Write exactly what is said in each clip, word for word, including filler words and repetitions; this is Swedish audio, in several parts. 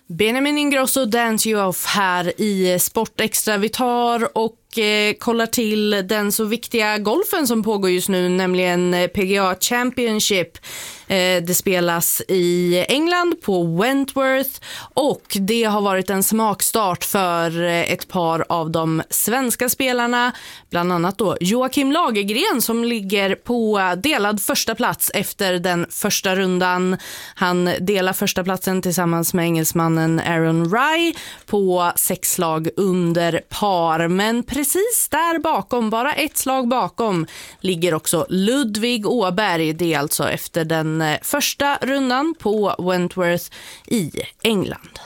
Benjamin Ingrosso, Dance You Off här i Sportextra. Vi tar och eh, kollar till den så viktiga golfen som pågår just nu, nämligen P G A Championship. Eh, det spelas i England på Wentworth och det har varit en smakstart för ett par av de svenska spelarna, bland annat då Joakim Lagergren som ligger på delad första plats efter den första rundan. Han delar första platsen tillsammans med engelsmannen Aaron Rai på sex slag under par, men precis där bakom, bara ett slag bakom, ligger också Ludvig Åberg. Det är alltså efter den första rundan på Wentworth i England.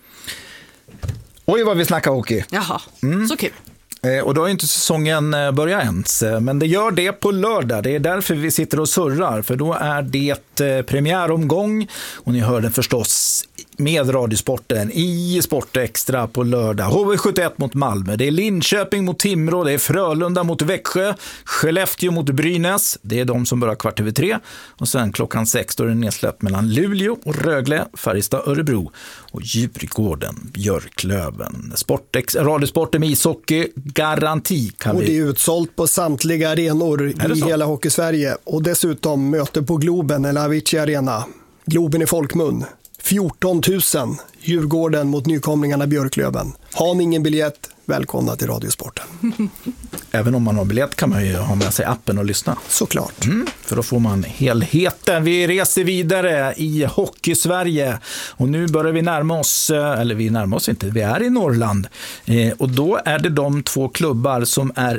Oj, vad vi snackar hockey. Jaha, mm. Så kul. Och då har inte säsongen börjat ens, men det gör det på lördag. Det är därför vi sitter och surrar, för då är det premiäromgång och ni hör den förstås med Radiosporten i Sportextra på lördag. H V sjuttioett mot Malmö, det är Linköping mot Timrå, det är Frölunda mot Växjö, Skellefteå mot Brynäs, det är de som börjar kvart över tre, och sen klockan sex då är det nedsläpp mellan Luleå och Rögle, Färjestad, Örebro och Djurgården, Björklöven. Sportex, Radiosporten med ishockey, garanti kan och vi... det är utsålt på samtliga arenor i hela Hockey-Sverige, och dessutom möte på Globen eller Avicii Arena. Globen i folkmun. fjorton tusen, Djurgården mot nykomlingarna Björklöven. Har ni ingen biljett, välkomna till Radiosporten. Även om man har biljett kan man ju ha med sig appen och lyssna. Såklart. Mm, för då får man helheten. Vi reser vidare i Hockey-Sverige och nu börjar vi närma oss, eller vi närmar oss inte, vi är i Norrland. Eh, och då är det de två klubbar som är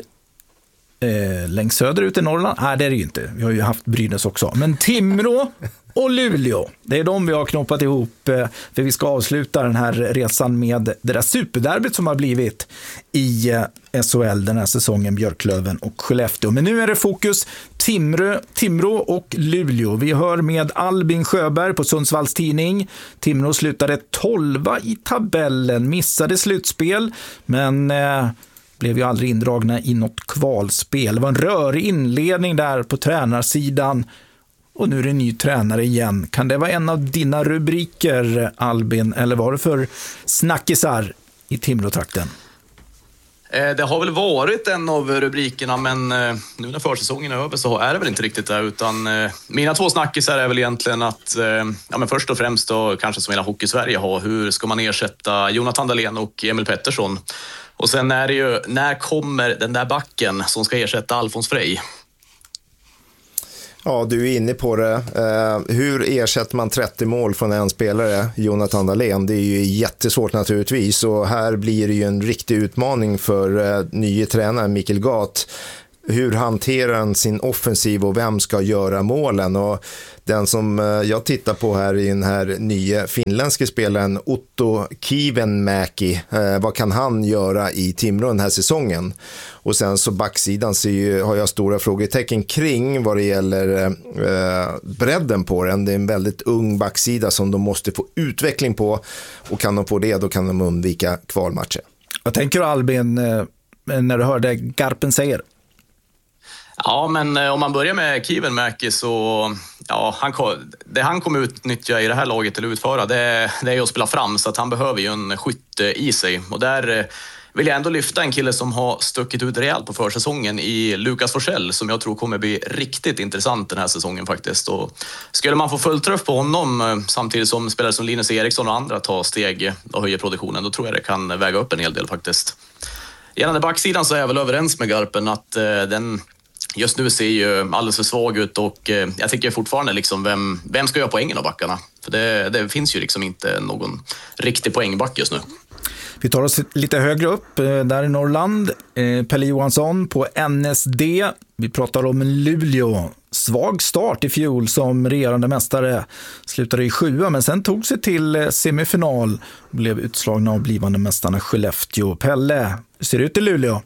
eh, längst söderut i Norrland. Nej, det är det ju inte. Vi har ju haft Brynäs också. Men Timrå och Luleå, det är de vi har knoppat ihop, för vi ska avsluta den här resan med det där superderbyt som har blivit i S H L den här säsongen, Björklöven och Skellefteå. Men nu är det fokus Timrå, Timrå och Luleå. Vi hör med Albin Sjöberg på Sundsvalls Tidning. Timrå slutade tolva i tabellen, missade slutspel, men eh, blev ju aldrig indragna i något kvalspel. Det var en rörig inledning där på tränarsidan. Och nu är det en ny tränare igen. Kan det vara en av dina rubriker, Albin? Eller vad är det för snackisar i Timrå-trakten? Det har väl varit en av rubrikerna, men nu när försäsongen är över så är det väl inte riktigt det. Utan mina två snackisar är väl egentligen att, ja, men först och främst då, kanske som hela Hockey-Sverige har, hur ska man ersätta Jonathan Dahlén och Emil Pettersson? Och sen är det ju, när kommer den där backen som ska ersätta Alfons Frey? Ja, du är inne på det. Eh, hur ersätter man trettio mål från en spelare, Jonathan Dahlén? Det är ju jättesvårt naturligtvis, och här blir det ju en riktig utmaning för eh, nye tränaren Mikael Gat. Hur hanterar han sin offensiv och vem ska göra målen? Och den som jag tittar på här i den här nya finländska spelaren Otto Kivenmäki, eh, vad kan han göra i Timrå den här säsongen? Och sen så backsidan så ju, har jag stora frågetecken kring vad det gäller eh, bredden på den. Det är en väldigt ung backsida som de måste få utveckling på, och kan de få det, då kan de undvika kvalmatcher. Jag tänker Albin, eh, när du hörde Garpen säger. Ja, men om man börjar med Kivenmäki så, ja, han, det han kommer utnyttja i det här laget eller utföra, det, det är att spela fram, så att han behöver ju en skytte i sig. Och där vill jag ändå lyfta en kille som har stuckit ut rejält på försäsongen i Lukas Forsell, som jag tror kommer bli riktigt intressant den här säsongen faktiskt. Och skulle man få fullträff på honom samtidigt som spelare som Linus Eriksson och andra tar steg och höjer produktionen, då tror jag det kan väga upp en hel del faktiskt. Gällande backsidan så är jag väl överens med Garpen att eh, den just nu ser ju alldeles för svag ut, och eh, jag tycker fortfarande liksom vem, vem ska göra poängen av backarna? För det, det finns ju liksom inte någon riktig poängback just nu. Vi tar oss lite högre upp där i Norrland. Pelle Johansson på N S D. Vi pratar om Luleå. Svag start i fjol som regerande mästare. Slutade i sjua, men sen tog sig till semifinal och blev utslagna av blivande mästarna Skellefteå. Pelle, hur ser det ut i Luleå?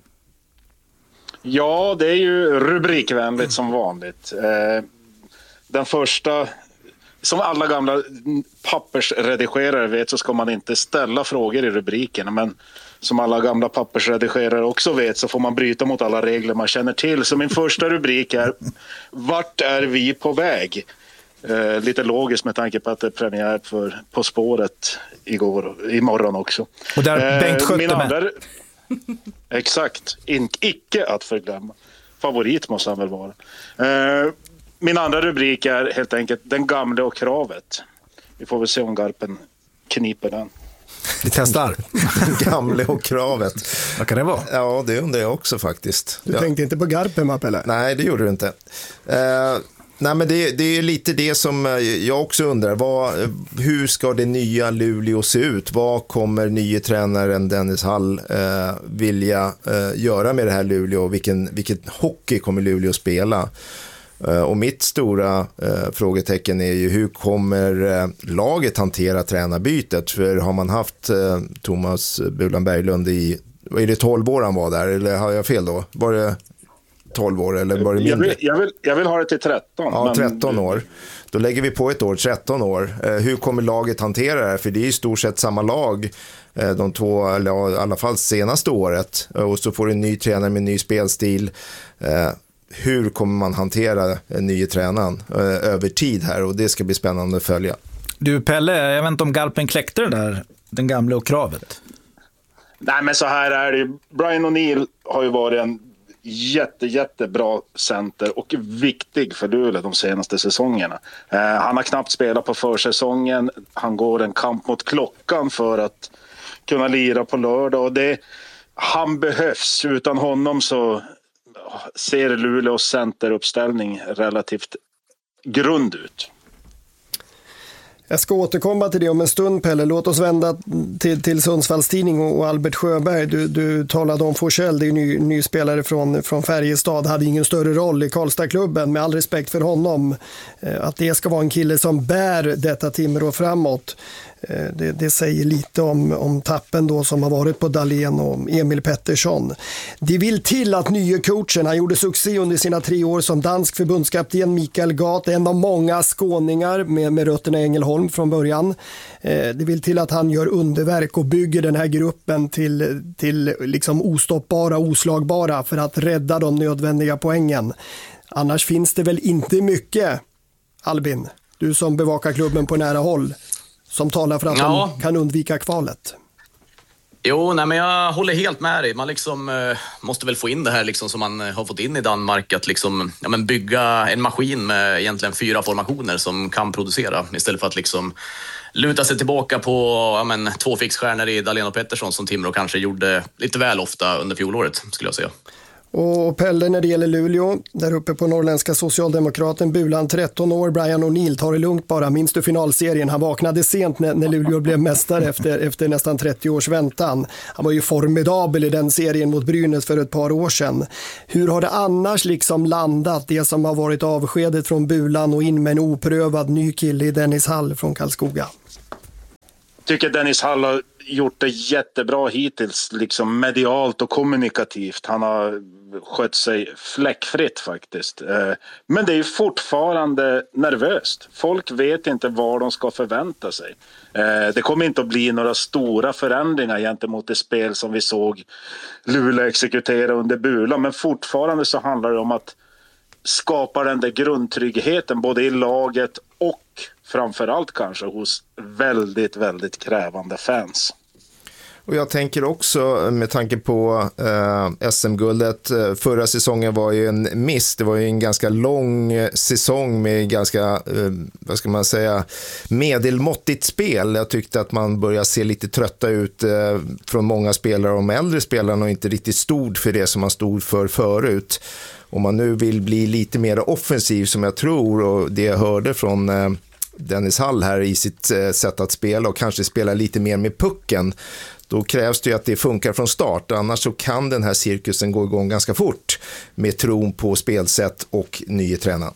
Ja, det är ju rubrikvänligt som vanligt. Den första, som alla gamla pappersredigerare vet, så ska man inte ställa frågor i rubriken. Men som alla gamla pappersredigerare också vet, så får man bryta mot alla regler man känner till. Så min första rubrik är: vart är vi på väg? Eh, lite logiskt med tanke på att det är premiär för På spåret igår, imorgon också. Och där eh, Bengt Skötte med. Andra... Exakt, In, icke att förglömma. Favorit måste han väl vara. Eh, min andra rubrik är helt enkelt Den gamle och kravet. Vi får väl se om Garpen kniper den. Vi testar. Den gamle och kravet. Vad kan det vara? Ja, det undrar jag också faktiskt. Du ja. tänkte inte på Garpen, Mappele? Nej, det gjorde du inte. Eh, nej, men det, det är lite det som jag också undrar. Vad, hur ska det nya Luleå se ut? Vad kommer nye tränaren Dennis Hall eh, vilja eh, göra med det här Luleå? Vilken, vilken hockey kommer Luleå spela? Eh, och mitt stora eh, frågetecken är ju hur kommer eh, laget hantera tränarbytet? För har man haft eh, Thomas Bulan Berglund i, är det tolv år han var där? Eller har jag fel då? Var det tolv år eller var det mindre? Jag vill, jag vill, jag vill ha det till tretton. Ja, men... tretton år. Då lägger vi på ett år, tretton år. Eh, hur kommer laget hantera det här? För det är i stort sett samma lag eh, de två, eller ja, i alla fall senaste året. Eh, och så får du en ny tränare med en ny spelstil. Eh, hur kommer man hantera en ny tränaren eh, över tid här? Och det ska bli spännande att följa. Du Pelle, jag vet inte om Garpen kläckte det där, den gamla och kravet. Nej, men så här är det. Brian O'Neill har ju varit en jätte, jättebra center och viktig för Luleå de senaste säsongerna. Eh, han har knappt spelat på försäsongen. Han går en kamp mot klockan för att kunna lira på lördag. Och det, han behövs. Utan honom så ser Luleås centeruppställning relativt grund ut. Jag ska återkomma till det om en stund, Pelle. Låt oss vända till, till Sundsvalls Tidning och Albert Sjöberg. Du, du talade om Forsell, det är ny, ny spelare från, från Färjestad. Hade ingen större roll i Karlstadklubben, med all respekt för honom. Att det ska vara en kille som bär detta Timrå framåt. Det, det säger lite om, om tappen då som har varit på Dahlén och Emil Pettersson. Det vill till att nya coachen, han gjorde succé under sina tre år som dansk förbundskapten, Mikael Gat, en av många skåningar med, med rötterna i Ängelholm från början. Det vill till att han gör underverk och bygger den här gruppen till, till liksom ostoppbara, oslagbara för att rädda de nödvändiga poängen. Annars finns det väl inte mycket, Albin, du som bevakar klubben på nära håll, som talar för att ja. de kan undvika kvalet. Jo, nej, men jag håller helt med dig. Man liksom, eh, måste väl få in det här liksom, som man har fått in i Danmark. Att liksom, ja, men bygga en maskin med egentligen fyra formationer som kan producera. Istället för att liksom, luta sig tillbaka på ja, men, två fixstjärnor i Dahlén och Pettersson som Timrå kanske gjorde lite väl ofta under fjolåret, skulle jag säga. Och Pelle, när det gäller Luleå, där uppe på norrländska socialdemokraten Bulan, tretton år, Brian O'Neill, tar det lugnt bara. Minns du finalserien? Han vaknade sent när, när Luleå blev mästare efter, efter nästan trettio års väntan. Han var ju formidabel i den serien mot Brynäs för ett par år sedan. Hur har det annars liksom landat, det som har varit avskedet från Bulan och in med en oprövad ny kille i Dennis Hall från Karlskoga? Jag tycker Dennis Hall har gjort det jättebra hittills, liksom medialt och kommunikativt. Han har skött sig fläckfritt faktiskt. Men det är fortfarande nervöst. Folk vet inte vad de ska förvänta sig. Det kommer inte att bli några stora förändringar gentemot det spel som vi såg Luleå exekutera under Bulan. Men fortfarande så handlar det om att skapa den där grundtryggheten både i laget och framförallt kanske hos väldigt, väldigt krävande fans. Och jag tänker också med tanke på eh, S M-guldet, förra säsongen var ju en miss. Det var ju en ganska lång säsong med ganska, eh, vad ska man säga, medelmåttigt spel. Jag tyckte att man började se lite trötta ut eh, från många spelare, och de äldre spelarna, och inte riktigt stod för det som man stod för förut. Om man nu vill bli lite mer offensiv, som jag tror, och det jag hörde från eh, Dennis Hall här i sitt eh, sätt att spela, och kanske spela lite mer med pucken, då krävs det ju att det funkar från start. Annars så kan den här cirkusen gå igång ganska fort med tron på spelsätt och nya tränare.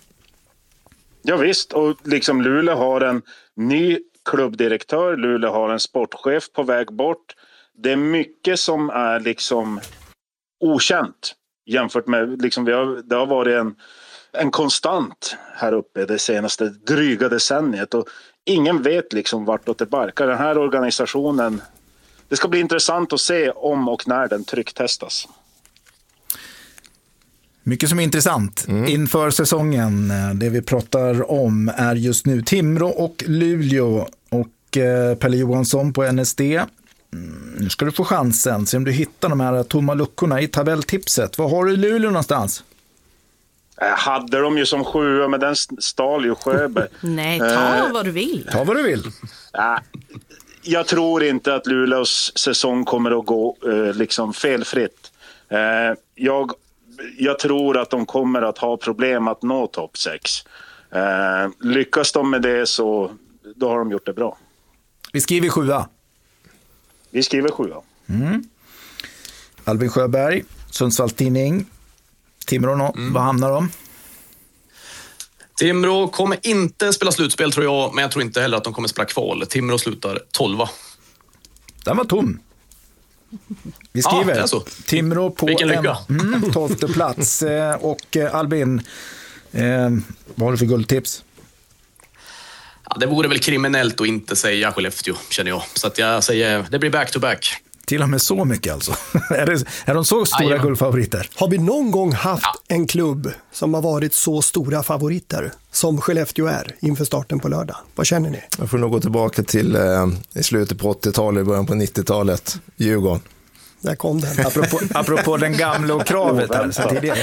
Ja visst, och liksom Luleå har en ny klubbdirektör, Luleå har en sportchef på väg bort. Det är mycket som är liksom okänt jämfört med, liksom vi har, det har varit en, en konstant här uppe det senaste dryga decenniet, och ingen vet liksom vartåt det barkar. Den här organisationen, det ska bli intressant att se om och när den trycktestas. Mycket som är intressant mm. inför säsongen. Det vi pratar om är just nu Timrå och Luleå och eh, Pelle Johansson på N S D. Mm, nu ska du få chansen, se om du hittar de här tomma luckorna i tabelltipset. Vad har du i Luleå någonstans? Jag hade de ju som sjua, men den stal ju Sjöberg. Nej, ta vad du vill. Ta vad du vill. Ja, jag tror inte att Luleås säsong kommer att gå eh, liksom felfritt. Eh, jag, jag tror att de kommer att ha problem att nå topp sex. Eh, lyckas de med det så då har de gjort det bra. Vi skriver sjua. Vi skriver sjua. Mm. Albin Sjöberg, Sundsvalls Tidning. Timrå, mm. vad hamnar de? Timrå kommer inte spela slutspel tror jag, men jag tror inte heller att de kommer spela kval. Timrå slutar tolva. Den var tom. Vi skriver ja, Timrå på en mm, tolfte plats. Och Albin, eh, vad har du för guldtips? Ja, det vore väl kriminellt att inte säga Skellefteå, känner jag. Så att jag säger, det blir back-to-back. Till och med så mycket alltså. är, det, är de så stora Ajman. guldfavoriter? Har vi någon gång haft ja. en klubb som har varit så stora favoriter som Skellefteå är inför starten på lördag? Vad känner ni? Jag får nog gå tillbaka till eh, i slutet på åttiotalet, början på nittiotalet. Djurgården. Där kom den. Apropå, apropå den gamla och kravet här så tidigare.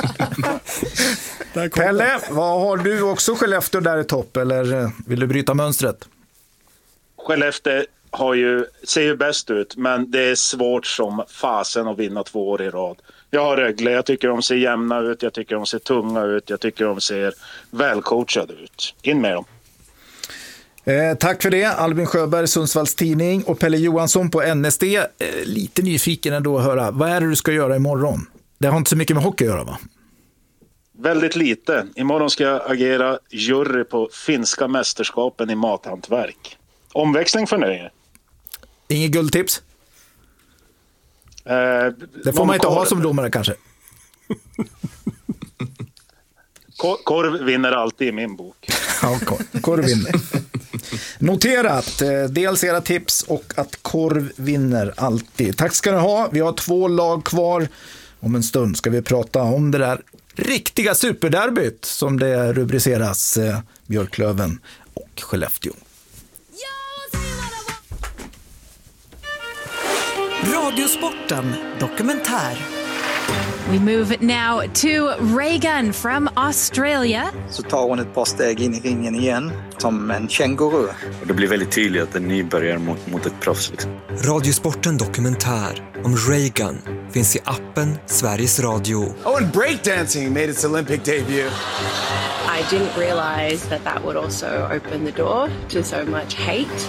Pelle, vad har du också Skellefteå där i topp eller vill du bryta mönstret? Skellefteå har ju, ser ju bäst ut, men det är svårt som fasen att vinna två år i rad. Jag har Rögle, jag tycker de ser jämna ut, jag tycker de ser tunga ut, jag tycker de ser välcoachade ut. In med dem. Eh, tack för det, Albin Sjöberg, Sundsvalls Tidning och Pelle Johansson på N S D. Eh, lite nyfiken ändå att höra, vad är det du ska göra imorgon? Det har inte så mycket med hockey att göra, va? Väldigt lite. Imorgon ska jag agera jury på finska mästerskapen i mathantverk. Omväxling för nöje. Inget guldtips? Eh, det får man inte korv. ha som domare kanske. Korv vinner alltid i min bok. Ja, korv, korv vinner. Noterat, dels era tips och att korv vinner alltid. Tack ska ni ha. Vi har två lag kvar. Om en stund ska vi prata om det där riktiga superderbyt som det rubriceras, eh, Björklöven och Skellefteå. Radiosporten dokumentär. We move now to Reagan from Australia. Så tar hon ett par steg in i ringen igen, som en känguru. Och det blir väldigt tydligt att en nybörjare mot, mot ett proffs. Liksom. Radiosporten dokumentär om Reagan finns i appen Sveriges Radio. Oh, and breakdancing made its Olympic debut. I didn't realize that that would also open the door to so much hate.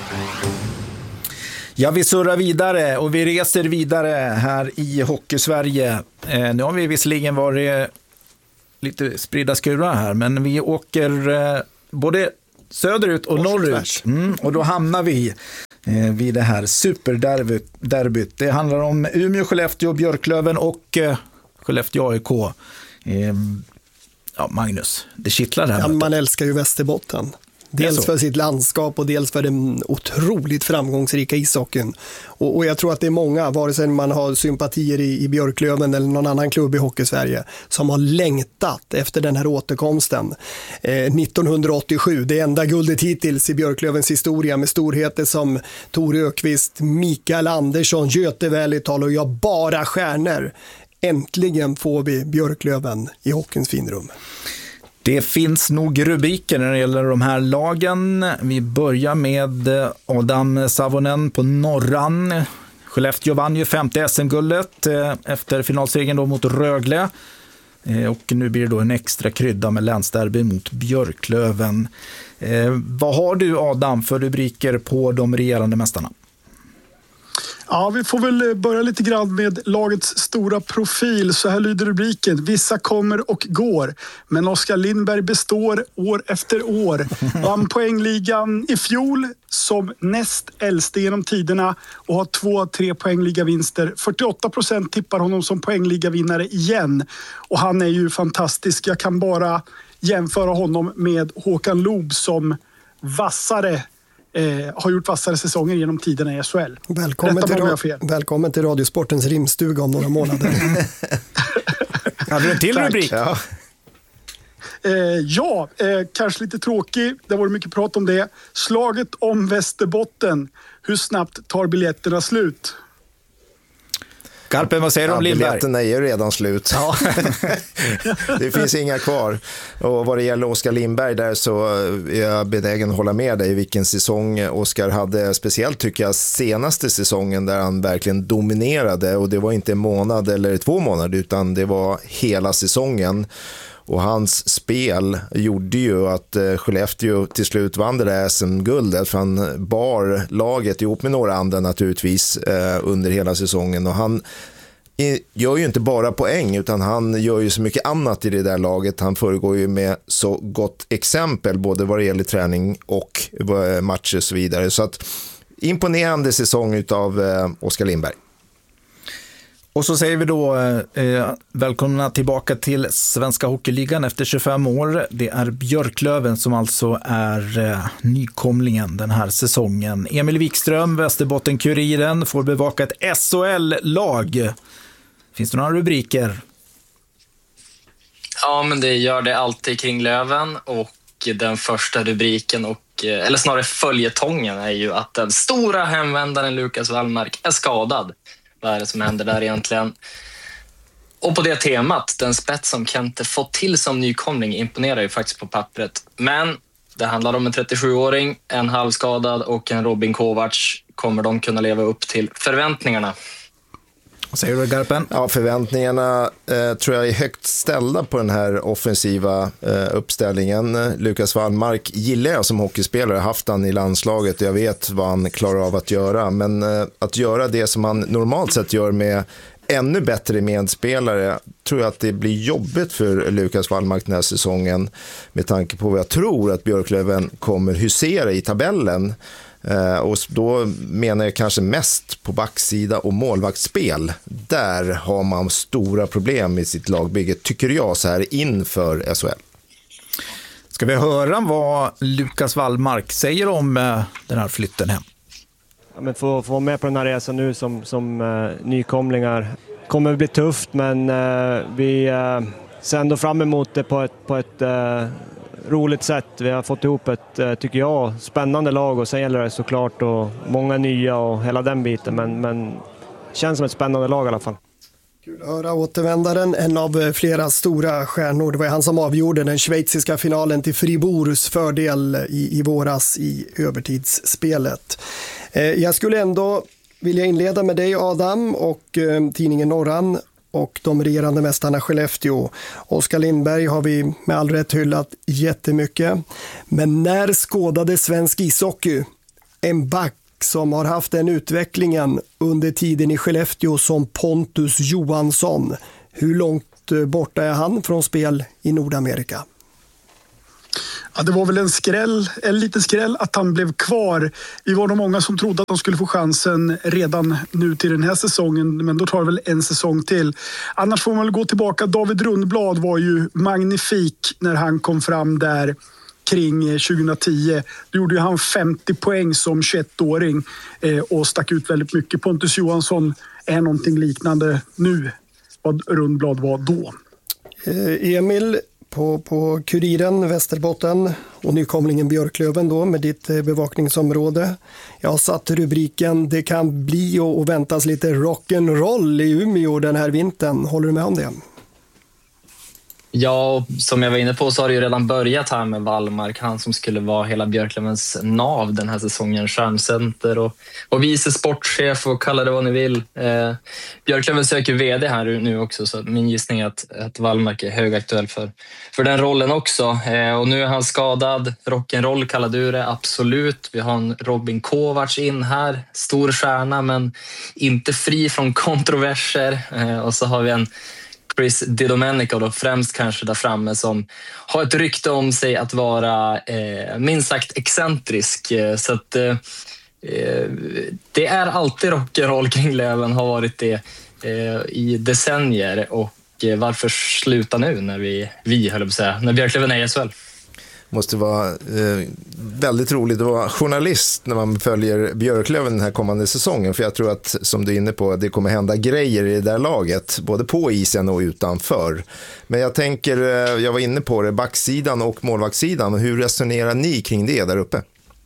Ja, vi surrar vidare och vi reser vidare här i Hockeysverige. Eh, nu har vi visserligen varit lite spridda skurar här, men vi åker eh, både söderut och norrut. Mm, och då hamnar vi eh, vid det här superderbyt. Det handlar om Umeå, Skellefteå, Björklöven och eh, Skellefteå A I K. Eh, ja, Magnus, det kittlar här. Ja, man älskar ju Västerbotten. Dels för sitt landskap och dels för den otroligt framgångsrika ishockeyn. Och, och jag tror att det är många, vare sig man har sympatier i, i Björklöven eller någon annan klubb i Hockeysverige, som har längtat efter den här återkomsten. Eh, nittonhundraåttiosju, det enda guldet hittills i Björklövens historia med storheter som Tor Ökvist, Mikael Andersson, Göte Välital och jag, bara stjärnor. Äntligen får vi Björklöven i hockeyns finrum. Det finns nog rubriker när det gäller de här lagen. Vi börjar med Adam Savonen på Norran. Skellefteå vann ju femte S M-guldet efter finalsegern då mot Rögle. Och nu blir det då en extra krydda med länsderby mot Björklöven. Vad har du, Adam, för rubriker på de regerande mästarna? Ja, vi får väl börja lite grann med lagets stora profil. Så här lyder rubriken: vissa kommer och går, men Oskar Lindberg består år efter år. Vann poängligan i fjol som näst äldste genom tiderna och har två, tre poängliga vinster. fyrtioåtta procent tippar honom som poängliga vinnare igen. Och han är ju fantastisk. Jag kan bara jämföra honom med Håkan Loob som vassare Eh, har gjort vassare säsonger genom tiderna i S H L. Välkommen till, ra- välkommen till Radiosportens rimstuga om några månader. Hade du en till rubrik? Ja, eh, ja eh, kanske lite tråkig. Det var mycket prat om det. Slaget om Västerbotten. Hur snabbt tar biljetterna slut? Garpen, vad säger du om ja, Lindberg? Biljetterna är ju redan slut. Ja. Det finns inga kvar. Och vad det gäller Oskar Lindberg där så är jag benägen att hålla med dig vilken säsong Oskar hade. Speciellt tycker jag senaste säsongen där han verkligen dominerade. Och det var inte en månad eller två månader utan det var hela säsongen. Och hans spel gjorde ju att Skellefteå till slut vann det där S M-guldet. För han bar laget ihop med några andra naturligtvis under hela säsongen. Och han gör ju inte bara poäng utan han gör ju så mycket annat i det där laget. Han föregår ju med så gott exempel både vad det gäller träning och matcher och så vidare. Så att imponerande säsong utav Oskar Lindberg. Och så säger vi då eh, välkomna tillbaka till Svenska Hockeyligan efter tjugofem år. Det är Björklöven som alltså är eh, nykomlingen den här säsongen. Emil Wikström, Västerbotten-Kuriren, får bevaka ett S H L-lag. Finns det några rubriker? Ja, men det gör det alltid kring Löven och den första rubriken och eller snarare följetongen är ju att den stora hemvändaren Lukas Wallmark är skadad. Vad är det som händer där egentligen? Och på det temat, den spets som Kente fått till som nykomling imponerar ju faktiskt på pappret. Men det handlar om en trettiosjuåring, en halvskadad och en Robin Kovacs. Kommer de kunna leva upp till förväntningarna? Vad säger du, Garpen? Ja, förväntningarna eh, tror jag är högt ställda på den här offensiva eh, uppställningen. Lukas Wallmark gillar jag som hockeyspelare, haft han i landslaget och jag vet vad han klarar av att göra. Men eh, att göra det som han normalt sett gör med ännu bättre medspelare tror jag att det blir jobbigt för Lukas Wallmark den här säsongen med tanke på vad jag tror att Björklöven kommer husera i tabellen. Uh, och då menar jag kanske mest på backsida och målvaktsspel. Där har man stora problem i sitt lagbygge, tycker jag, så här inför S H L. Ska vi höra vad Lukas Wallmark säger om uh, den här flytten hem? Ja, men få, få vara med på den här resan nu som, som uh, nykomlingar kommer att bli tufft, men uh, vi uh, ser ändå fram emot det på ett, på ett uh, roligt sätt. Vi har fått ihop ett, tycker jag, spännande lag och sen gäller det såklart och många nya och hela den biten, men, men känns som ett spännande lag i alla fall. Kul att höra återvändaren, en av flera stora stjärnor. Det var han som avgjorde den schweiziska finalen till Fribourgs fördel i, i våras i övertidsspelet. Eh, jag skulle ändå vilja inleda med dig, Adam, och eh, tidningen Norran och de regerande mästarna Skellefteå. Oskar Lindberg har vi med all rätt hyllat jättemycket. Men när skådade svensk ishockey en back som har haft den utvecklingen under tiden i Skellefteå som Pontus Johansson? Hur långt borta är han från spel i Nordamerika? Ja, det var väl en skräll, en liten skräll att han blev kvar. Vi var nog många som trodde att de skulle få chansen redan nu till den här säsongen, men då tar det väl en säsong till. Annars får man väl gå tillbaka. David Rundblad var ju magnifik när han kom fram där kring tjugohundratio. Då gjorde ju han femtio poäng som tjugoettåring eh, och stack ut väldigt mycket. Pontus Johansson är någonting liknande nu vad Rundblad var då. Eh, Emil, på, på Kuriren, Västerbotten och nykomlingen Björklöven då med ditt eh, bevakningsområde. Jag har satt rubriken "Det kan bli och, och väntas lite rock'n'roll i Umeå den här vintern". Håller du med om det? Ja, som jag var inne på så har det ju redan börjat här med Wallmark. Han som skulle vara hela Björklövens nav den här säsongen. Stjärncenter och, och vice sportchef och kalla det vad ni vill. Eh, Björklöven söker vd här nu också, så min gissning är att, att Wallmark är högaktuell för, för den rollen också. Eh, och nu är han skadad. Rock'n'roll kallar du det, absolut. Vi har en Robin Kovacs in här. Stor stjärna men inte fri från kontroverser. Eh, och så har vi en Chris DiDomenico då, främst kanske där framme, som har ett rykte om sig att vara eh, minst sagt excentrisk. Så att eh, det är alltid rock'n'roll kring Löven, har varit det eh, i decennier. Och eh, varför sluta nu när vi, vi höll på att säga, när Björklöven är i S H L? måste vara eh, väldigt roligt att vara journalist när man följer Björklöven den här kommande säsongen. För jag tror att, som du är inne på, det kommer hända grejer i det där laget, både på isen och utanför. Men jag tänker, eh, jag var inne på det, backsidan och målvaktssidan. Hur resonerar ni kring det där uppe?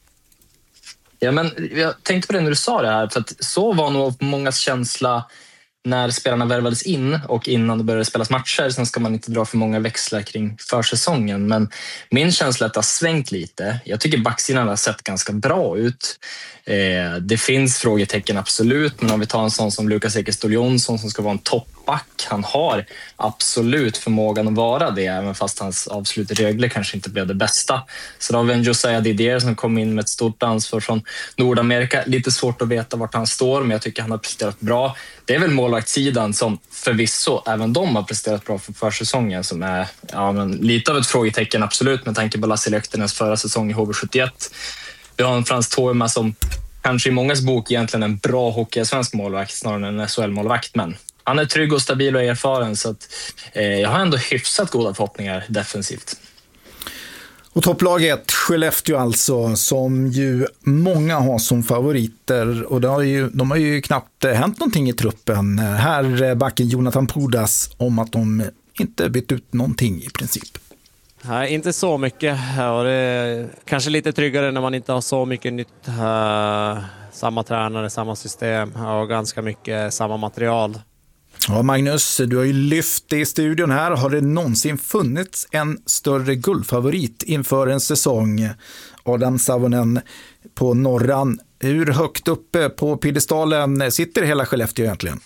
Ja, men jag tänkte på det när du sa det här, för att så var nog mångas känsla när spelarna värvades in och innan det började spelas matcher. Sen ska man inte dra för många växlar kring försäsongen, men min känsla är att det har svängt lite. Jag tycker backsidan har sett ganska bra ut. Eh, det finns frågetecken absolut, men om vi tar en sån som Lukas Ekeståhl Jonsson som ska vara en toppback, han har absolut förmågan att vara det, även fast hans avslut i Rögle kanske inte blev det bästa. Så då har vi en Josiah Didier som kom in med ett stort ansvar från Nordamerika. Lite svårt att veta vart han står, men jag tycker han har presterat bra. Det är väl målvaktssidan som förvisso även de har presterat bra för försäsongen, som är ja, men lite av ett frågetecken absolut med tanke på Lasse Löktenens förra säsong i H V sjuttioett. Vi har en Frans Torma som kanske i mångas bok egentligen en bra hockey-svensk målvakt snarare än en S H L-målvakt, men han är trygg och stabil och erfaren, så att, eh, jag har ändå hyfsat goda förhoppningar defensivt. Och topplaget Skellefteå alltså, som ju många har som favoriter, och det har ju, de har ju knappt hänt någonting i truppen. Här backen Jonathan Pudas om att de inte bytt ut någonting i princip. Nej, inte så mycket. Och det är kanske lite tryggare när man inte har så mycket nytt. Uh, samma tränare, samma system och ganska mycket samma material. Ja, Magnus, du har ju lyft det i studion här. Har det någonsin funnits en större guldfavorit inför en säsong? Adam Savonen på Norran. Hur högt uppe på piedestalen sitter hela Skellefteå egentligen?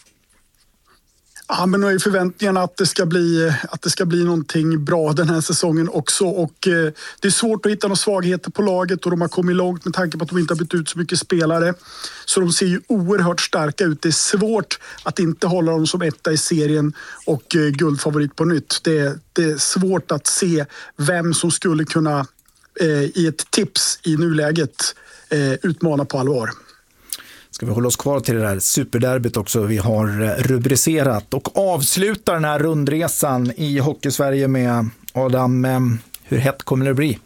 Ja, men nu är förväntningarna att det ska bli att det ska bli någonting bra den här säsongen också, och eh, det är svårt att hitta några svagheter på laget, och de har kommit långt med tanke på att de inte har bytt ut så mycket spelare, så de ser ju oerhört starka ut. Det är svårt att inte hålla dem som etta i serien och eh, guldfavorit på nytt. Det, det är svårt att se vem som skulle kunna eh, i ett tips i nuläget eh, utmana på allvar. Ska vi hålla oss kvar till det där superderbyt också vi har rubricerat och avslutar den här rundresan i Hockeysverige med Adam. Hur hett kommer det bli?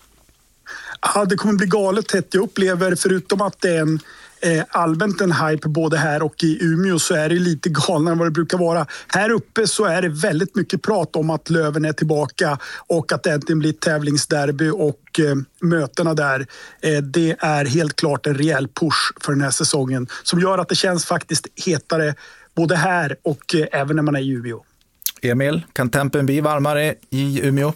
Ja, det kommer bli galet hett. Jag upplever, förutom att det är en eh, allmänt en hype både här och i Umeå, så är det lite galnare än vad det brukar vara. Här uppe så är det väldigt mycket prat om att Löven är tillbaka och att det äntligen blir tävlingsderby, och eh, mötena där, eh, det är helt klart en rejäl push för den här säsongen som gör att det känns faktiskt hetare både här och eh, även när man är i Umeå. Emil, kan tempen bli varmare i Umeå?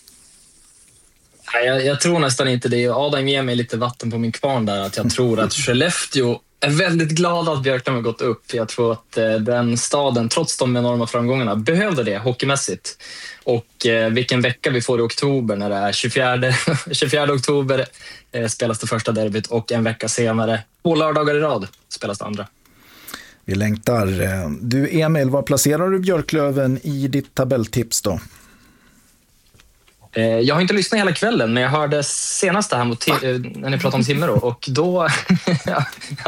Jag, jag tror nästan inte det. Adam ger mig lite vatten på min kvarn där, att jag tror att Skellefteå är väldigt glad att Björklöven har gått upp. Jag tror att eh, den staden, trots de enorma framgångarna, behövde det hockeymässigt. Och eh, vilken vecka vi får i oktober när det är tjugofjärde oktober eh, spelas det första derbyt, och en vecka senare, två lördagar i rad, spelas det andra. Vi längtar. Du Emil, var placerar du Björklöven i ditt tabelltips då? Jag har inte lyssnat hela kvällen, men jag hörde senast det här mot, när ni pratade om Timrå, och då